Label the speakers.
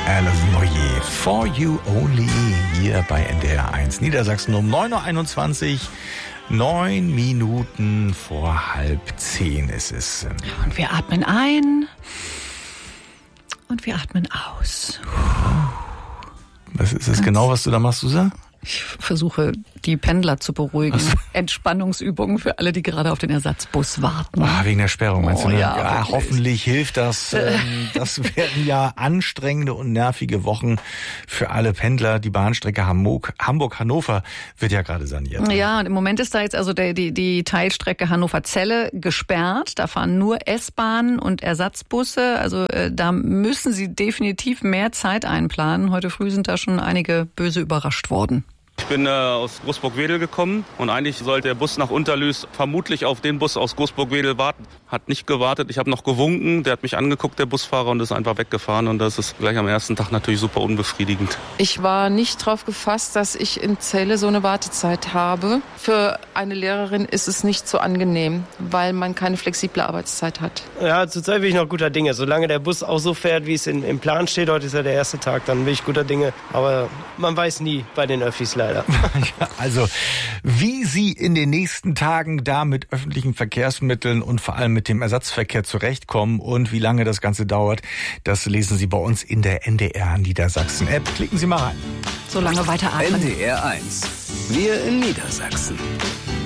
Speaker 1: Alison Moyet, For You Only, hier bei NDR 1 Niedersachsen um 9.21 Uhr. 9 Minuten vor 9:30 ist es.
Speaker 2: Und wir atmen ein und wir atmen aus.
Speaker 1: Was ist es genau, was du da machst, Susa?
Speaker 2: Ich versuche, die Pendler zu beruhigen. Entspannungsübungen für alle, die gerade auf den Ersatzbus warten.
Speaker 1: Wegen der Sperrung, meinst du? Ne?
Speaker 2: Ja,
Speaker 1: hoffentlich hilft das. Das werden ja anstrengende und nervige Wochen für alle Pendler. Die Bahnstrecke Hamburg-Hannover wird ja gerade saniert.
Speaker 2: Ja, und im Moment ist da jetzt also die Teilstrecke Hannover-Celle gesperrt. Da fahren nur S-Bahnen und Ersatzbusse. Also da müssen sie definitiv mehr Zeit einplanen. Heute früh sind da schon einige böse überrascht worden.
Speaker 3: Ich bin aus Großburg-Wedel gekommen und eigentlich sollte der Bus nach Unterlüß vermutlich auf den Bus aus Großburg-Wedel warten. Hat nicht gewartet, ich habe noch gewunken, der hat mich angeguckt, der Busfahrer, und ist einfach weggefahren, und das ist gleich am ersten Tag natürlich super unbefriedigend.
Speaker 4: Ich war nicht drauf gefasst, dass ich in Celle so eine Wartezeit habe. Für eine Lehrerin ist es nicht so angenehm, weil man keine flexible Arbeitszeit hat.
Speaker 5: Ja, zurzeit bin ich noch guter Dinge. Solange der Bus auch so fährt, wie es im Plan steht, heute ist ja der erste Tag, dann bin ich guter Dinge. Aber man weiß nie bei den Öffis leider.
Speaker 1: Ja, also, wie Sie in den nächsten Tagen da mit öffentlichen Verkehrsmitteln und vor allem mit dem Ersatzverkehr zurechtkommen und wie lange das Ganze dauert, das lesen Sie bei uns in der NDR Niedersachsen App. Klicken Sie mal rein.
Speaker 2: So lange weiter atmen.
Speaker 6: NDR 1. Wir in Niedersachsen.